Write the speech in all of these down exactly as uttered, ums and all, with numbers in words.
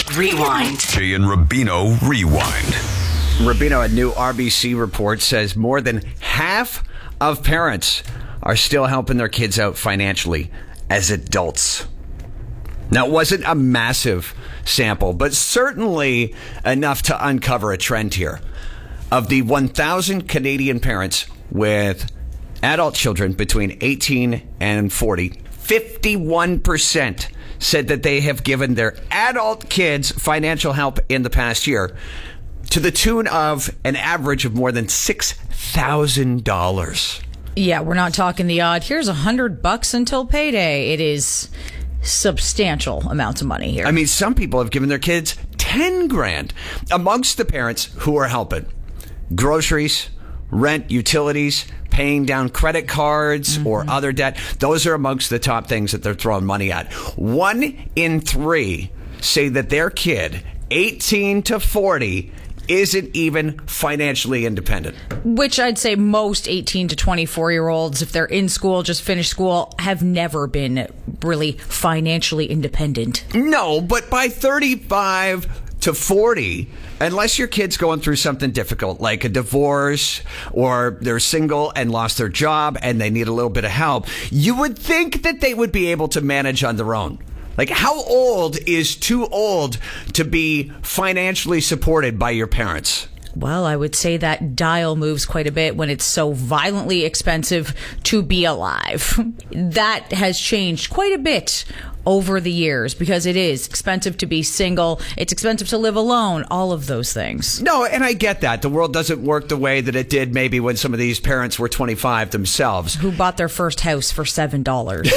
Rewind. Jay and Rubino Rewind. Rubino, a new R B C report says more than half of parents are still helping their kids out financially as adults. Now, it wasn't a massive sample, but certainly enough to uncover a trend here. Of the one thousand Canadian parents with adult children between eighteen and forty, fifty-one percent said that they have given their adult kids financial help in the past year to the tune of an average of more than six thousand dollars. Yeah, we're not talking the odd, here's a hundred bucks until payday. It is substantial amounts of money here. I mean, some people have given their kids ten grand. Amongst the parents who are helping, groceries, rent, utilities, paying down credit cards mm-hmm. or other debt. Those are amongst the top things that they're throwing money at. One in three say that their kid, eighteen to forty, isn't even financially independent. Which I'd say most eighteen to twenty-four year olds, if they're in school, just finished school, have never been really financially independent. No, but by thirty-five to forty, unless your kid's going through something difficult like a divorce or they're single and lost their job and they need a little bit of help, you would think that they would be able to manage on their own. Like, how old is too old to be financially supported by your parents? Well, I would say that dial moves quite a bit when it's so violently expensive to be alive. That has changed quite a bit over the years because it is expensive to be single. It's expensive to live alone. All of those things. No, and I get that. The world doesn't work the way that it did maybe when some of these parents were twenty-five themselves. Who bought their first house for seven dollars.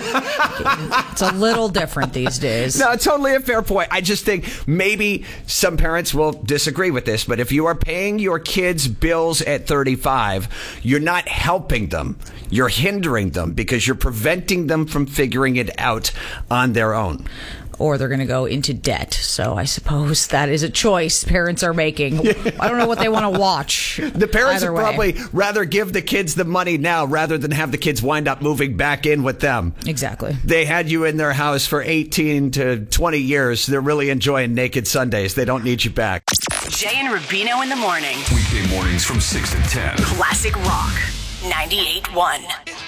It's a little different these days. No, totally a fair point. I just think maybe some parents will disagree with this, but if you are paying your kids' bills at thirty-five, you're not helping them. You're hindering them because you're preventing them from figuring it out on their own. Or they're going to go into debt. So I suppose that is a choice parents are making. I don't know what they want to watch. The parents would probably rather give the kids the money now rather than have the kids wind up moving back in with them. Exactly. They had you in their house for eighteen to twenty years. They're really enjoying Naked Sundays. They don't need you back. Jay and Rubino in the morning. Weekday mornings from six to ten. Classic Rock ninety-eight point one.